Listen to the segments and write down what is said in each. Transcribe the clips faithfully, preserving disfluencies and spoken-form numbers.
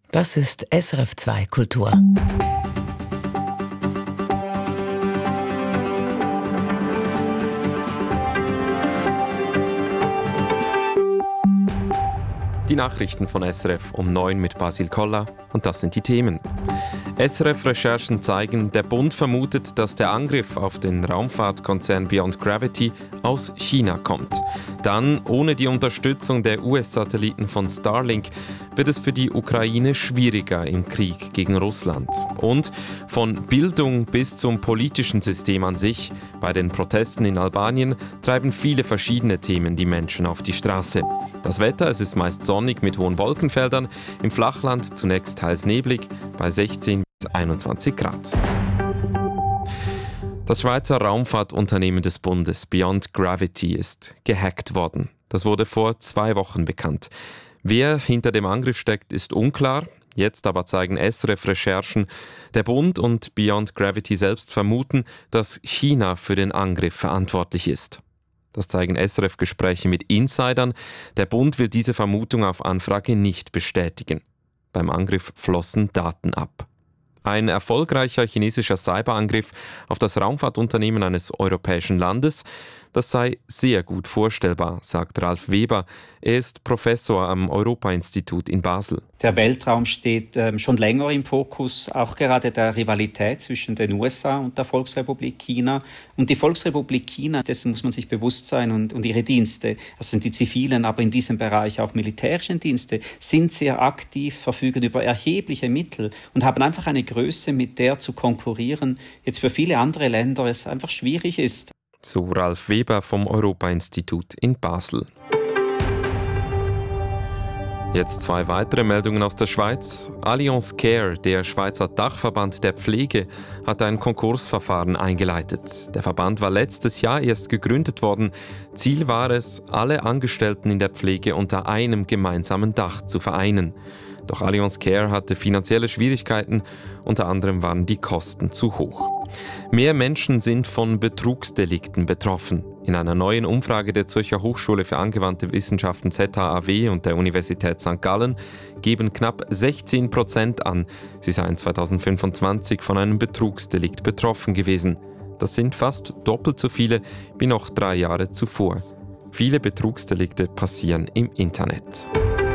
Das ist S R F zwei Kultur. Die Nachrichten von S R F um neun mit Basil Koller und das sind die Themen. S R F-Recherchen zeigen, der Bund vermutet, dass der Angriff auf den Raumfahrtkonzern Beyond Gravity aus China kommt. Dann, ohne die Unterstützung der U S-Satelliten von Starlink, wird es für die Ukraine schwieriger im Krieg gegen Russland. Und von Bildung bis zum politischen System an sich, bei den Protesten in Albanien treiben viele verschiedene Themen die Menschen auf die Straße. Das Wetter, es ist meist sonnig mit hohen Wolkenfeldern, im Flachland zunächst teils neblig, bei sechzehn bis einundzwanzig Grad. Das Schweizer Raumfahrtunternehmen des Bundes Beyond Gravity ist gehackt worden. Das wurde vor zwei Wochen bekannt. Wer hinter dem Angriff steckt, ist unklar. Jetzt aber zeigen S R F-Recherchen, der Bund und Beyond Gravity selbst vermuten, dass China für den Angriff verantwortlich ist. Das zeigen S R F-Gespräche mit Insidern. Der Bund will diese Vermutung auf Anfrage nicht bestätigen. Beim Angriff flossen Daten ab. Ein erfolgreicher chinesischer Cyberangriff auf das Raumfahrtunternehmen eines europäischen Landes, das sei sehr gut vorstellbar, sagt Ralf Weber. Er ist Professor am Europa-Institut in Basel. Der Weltraum steht ähm, schon länger im Fokus, auch gerade der Rivalität zwischen den U S A und der Volksrepublik China. Und die Volksrepublik China, dessen muss man sich bewusst sein, und, und ihre Dienste, das sind die zivilen, aber in diesem Bereich auch militärischen Dienste, sind sehr aktiv, verfügen über erhebliche Mittel und haben einfach eine Größe, mit der zu konkurrieren, jetzt für viele andere Länder es einfach schwierig ist. So Ralf Weber vom Europa-Institut in Basel. Jetzt zwei weitere Meldungen aus der Schweiz. Allianz Care, der Schweizer Dachverband der Pflege, hat ein Konkursverfahren eingeleitet. Der Verband war letztes Jahr erst gegründet worden. Ziel war es, alle Angestellten in der Pflege unter einem gemeinsamen Dach zu vereinen. Doch Allianz Care hatte finanzielle Schwierigkeiten, unter anderem waren die Kosten zu hoch. Mehr Menschen sind von Betrugsdelikten betroffen. In einer neuen Umfrage der Zürcher Hochschule für angewandte Wissenschaften Z H A W und der Universität Sankt Gallen geben knapp sechzehn Prozent an, sie seien zweitausendfünfundzwanzig von einem Betrugsdelikt betroffen gewesen. Das sind fast doppelt so viele wie noch drei Jahre zuvor. Viele Betrugsdelikte passieren im Internet.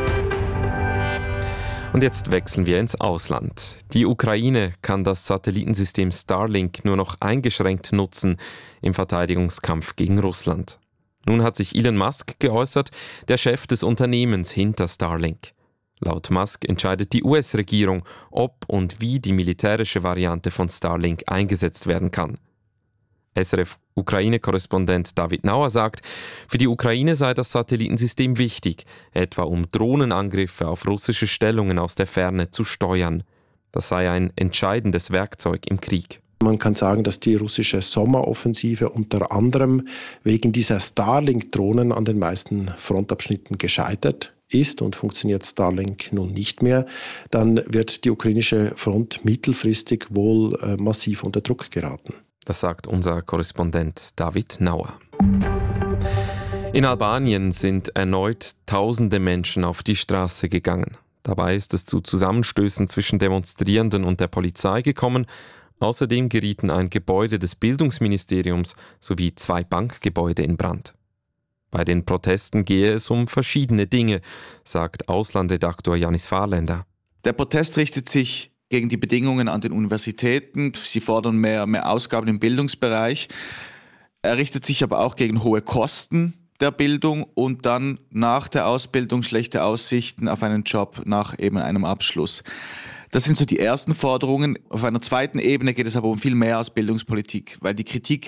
Und jetzt wechseln wir ins Ausland. Die Ukraine kann das Satellitensystem Starlink nur noch eingeschränkt nutzen im Verteidigungskampf gegen Russland. Nun hat sich Elon Musk geäußert, der Chef des Unternehmens hinter Starlink. Laut Musk entscheidet die U S-Regierung, ob und wie die militärische Variante von Starlink eingesetzt werden kann. S R F-Ukraine-Korrespondent David Nauer sagt, für die Ukraine sei das Satellitensystem wichtig, etwa um Drohnenangriffe auf russische Stellungen aus der Ferne zu steuern. Das sei ein entscheidendes Werkzeug im Krieg. Man kann sagen, dass die russische Sommeroffensive unter anderem wegen dieser Starlink-Drohnen an den meisten Frontabschnitten gescheitert ist und funktioniert Starlink nun nicht mehr, dann wird die ukrainische Front mittelfristig wohl äh, massiv unter Druck geraten. Das sagt unser Korrespondent David Nauer. In Albanien sind erneut tausende Menschen auf die Straße gegangen. Dabei ist es zu Zusammenstößen zwischen Demonstrierenden und der Polizei gekommen. Außerdem gerieten ein Gebäude des Bildungsministeriums sowie zwei Bankgebäude in Brand. Bei den Protesten gehe es um verschiedene Dinge, sagt Auslandredaktor Janis Fahrländer. Der Protest richtet sich gegen die Bedingungen an den Universitäten. Sie fordern mehr, mehr Ausgaben im Bildungsbereich. Er richtet sich aber auch gegen hohe Kosten der Bildung und dann nach der Ausbildung schlechte Aussichten auf einen Job nach eben einem Abschluss. Das sind so die ersten Forderungen. Auf einer zweiten Ebene geht es aber um viel mehr als Bildungspolitik, weil die Kritik